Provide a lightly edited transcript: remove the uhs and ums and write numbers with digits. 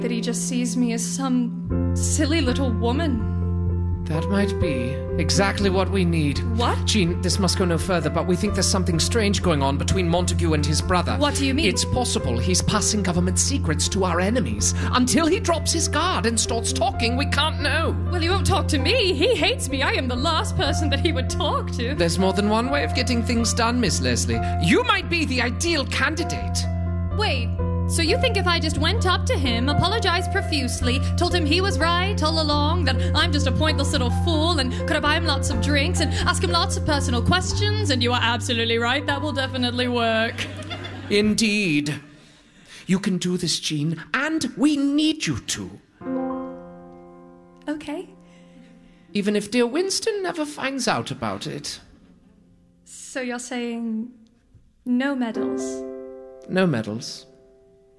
that he just sees me as some silly little woman. That might be exactly what we need. What? Jean, this must go no further, but we think there's something strange going on between Montague and his brother. What do you mean? It's possible he's passing government secrets to our enemies. Until he drops his guard and starts talking, we can't know. Well, he won't talk to me. He hates me. I am the last person that he would talk to. There's more than one way of getting things done, Miss Leslie. You might be the ideal candidate. Wait, so you think if I just went up to him, apologized profusely, told him he was right all along, that I'm just a pointless little fool, and could I buy him lots of drinks and ask him lots of personal questions, and you are absolutely right, that will definitely work. Indeed. You can do this, Jean, and we need you to. Okay. Even if dear Winston never finds out about it. So you're saying no medals? No medals.